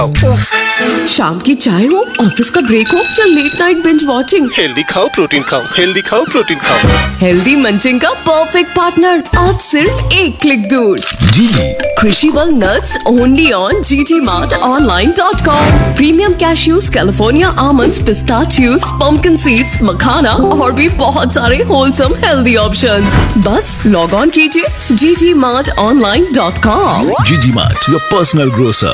शाम की चाय हो, ऑफिस का ब्रेक हो या late night binge watching, healthy खाओ प्रोटीन खाओ, हेल्दी खाओ प्रोटीन खाओ। हेल्दी मंचिंग का परफेक्ट पार्टनर अब सिर्फ एक क्लिक दूर। जीजी Crunchyroll nuts only on ggmartonline.com. Premium cashews, California almonds, pistachios, pumpkin seeds, मखाना और भी बहुत सारे wholesome healthy options। बस लॉग ऑन कीजिए ggmartonline.com। जीजी मार्ट, योर पर्सनल ग्रोसर।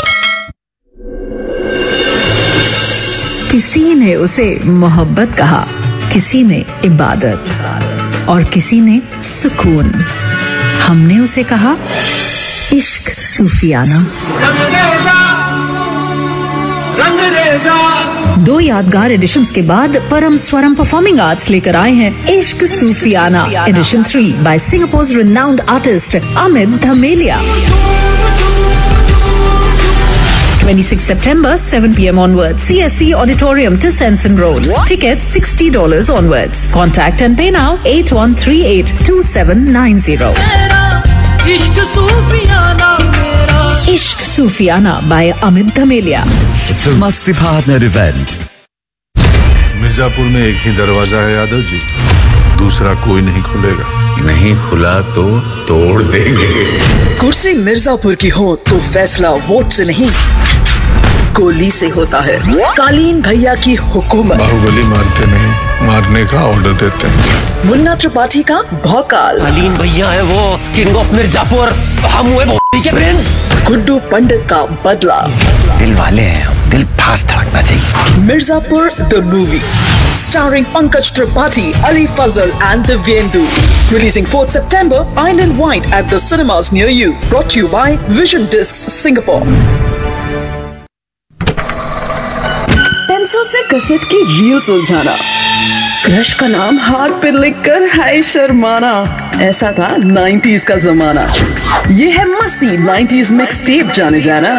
किसी ने उसे मोहब्बत कहा, किसी ने इबादत और किसी ने सुकून। हमने उसे कहा इश्क सूफियाना। दो यादगार एडिशंस के बाद परम स्वरम परफॉर्मिंग आर्ट्स लेकर आए हैं इश्क सूफियाना addition 3 bye सिंगापुर's renowned artist Amit धमेलिया। 26 September, 7 p.m. onwards. CSC Auditorium to Sensen Road. Tickets $60 onwards. Contact and pay now 81382790. Ishq Sufiana by Amit Dhamelia. It's a Masti Partner event. Mirzapur में एक ही दरवाजा है यादव जी, दूसरा कोई नहीं खुलेगा। नहीं खुला तो तोड़ देंगे। कुर्सी मिर्जापुर की हो तो फैसला वोट से नहीं, गोली से होता है। कालीन भैया की हुकूमत। बाहुबली मारते नहीं, मारने का ऑर्डर देते हैं। मुन्ना त्रिपाठी का भौकाल। कालीन भैया है वो किंग ऑफ मिर्जापुर, हम हुए के प्रिंस। गुड्डू पंडित का बदला। दिल वाले हैं हम, दिल फास्ट धड़कना चाहिए। Mirzapur the movie starring Pankaj Tripathi, Ali Fazal and Divyendu. Releasing 4th September, Island White at the cinemas near you. Brought to you by Vision Discs Singapore. Pencil से कैसेट की रील सुलझाना, क्रश का नाम हाथ पे लिखकर हाय शर्माना, ऐसा था 90s का जमाना। ये है मस्ती 90s मिक्स टेप जाने जाना।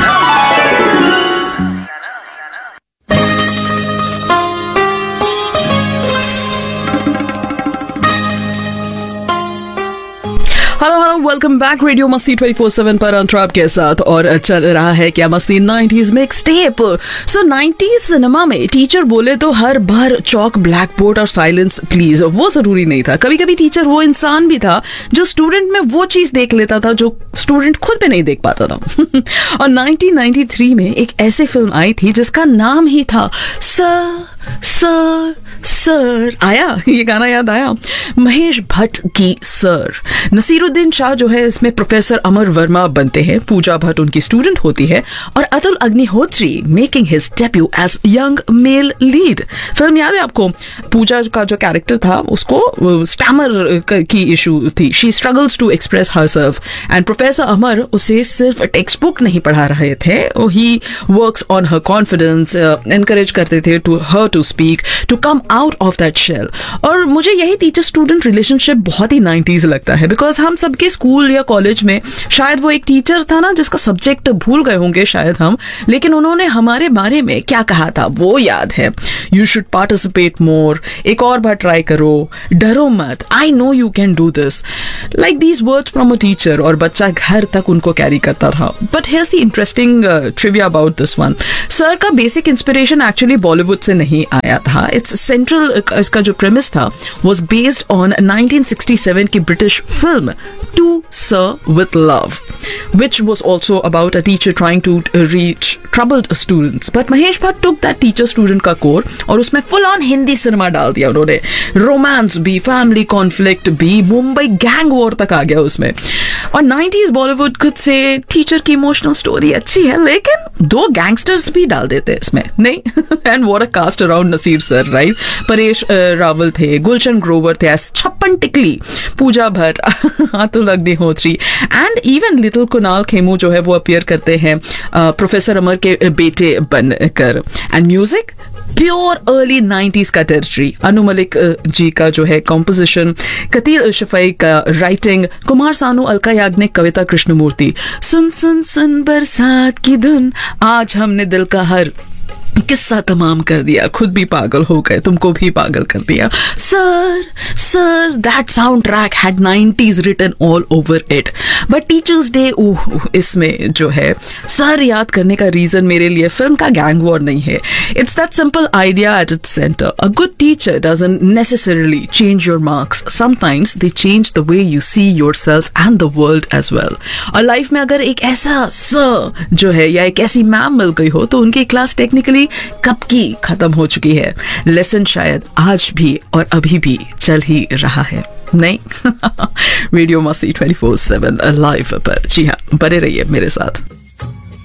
Hello welcome back. रेडियो मस्ती 24/7 पर अंतराब के साथ और चल रहा है क्या मस्ती 90s मिक्स टेप। सो 90s सिनेमा में टीचर बोले तो हर बार चौक, ब्लैक बोर्ड और साइलेंस प्लीज, वो जरूरी नहीं था। कभी कभी टीचर वो इंसान भी था जो स्टूडेंट में वो चीज देख लेता था जो स्टूडेंट खुद पे नहीं देख पाता था। और 1993 में एक ऐसी फिल्म आई थी जिसका नाम ही था सर सर सर। आया ये गाना याद आया? महेश भट्ट की सर। नसीरुद्दीन शाह जो है इसमें प्रोफेसर अमर वर्मा बनते हैं, पूजा भट्ट उनकी स्टूडेंट होती है और Atul Agnihotri making his debut as young male lead. Film याद है आपको? पूजा का जो कैरेक्टर था उसको स्टैमर की इशू थी, she struggles to express herself and professor अमर उसे सिर्फ टेक्स्ट बुक नहीं पढ़ा रहे थे, he works on her confidence, encourage करते थे to her to speak, to come out of that shell. और मुझे यही टीचर स्टूडेंट रिलेशनशिप बहुत ही 90s लगता है, बिकॉज हम सबके स्कूल या कॉलेज में शायद वो एक टीचर था ना जिसका सब्जेक्ट भूल गए होंगे शायद हम, लेकिन उन्होंने हमारे बारे में क्या कहा था वो याद है। यू शुड पार्टिसिपेट मोर, एक और बार ट्राई करो, डरो मत, I know you can do this, like these words from a teacher, और बच्चा घर तक उनको कैरी करता था। But here's the interesting trivia about this one. Sir का बेसिक इंस्पिरेशन एक्चुअली बॉलीवुड से नहीं आया था। इट्स सेंट्रल, इसका जो प्रेमिस था was based on 1967 की British film To Sir with Love, which was also about a teacher trying to reach troubled students. But Mahesh Bhatt took that teacher-student का core और उसमें full on हिंदी सिनेमा डाल दिया उन्होंने। Romance भी, family conflict भी, Mumbai gang war तक आ गया उसमें। और 90s बॉलीवुड खुद से टीचर की इमोशनल स्टोरी अच्छी है, लेकिन 2 गैंगस्टर्स भी डाल देते हैं इसमें, नहीं? And what a cast around Naseer sir, right? Paresh Rawal थे, गुलशन ग्रोवर थे, छप्पन टिकली, Pooja Bhatt, Atul Agnihotri and even little Kunal Khemu जो है वो अपीयर करते हैं प्रोफेसर अमर के बेटे बनकर। And music pure early 90s का टेरिटरी, अनु मलिक जी का जो है कॉम्पोजिशन, कतील शफई का राइटिंग, कुमार सानू, अलका याग्निक, कविता कृष्णमूर्ति। सुन सुन सुन बरसात की धुन, आज हमने दिल का हर किस्सा तमाम कर दिया, खुद भी पागल हो गए, तुमको भी पागल कर दिया। Sir that sound track had 90s written all over it, but teachers day इसमें जो है सर याद करने का रीजन मेरे लिए फिल्म का गैंग वॉर नहीं है। It's that simple idea at its centre. A good teacher doesn't necessarily change your marks, sometimes they change the way you see yourself and the world as well. और life में अगर एक ऐसा sir जो है या एक ऐसी मैम मिल गई हो तो उनकी क्लास टेक्निकली कब की खत्म हो चुकी है। लेसन शायद आज भी और अभी भी चल ही रहा है, नहीं? रेडियो मस्ती 24/7 लाइव पर, जी हाँ, बने रहिए मेरे साथ।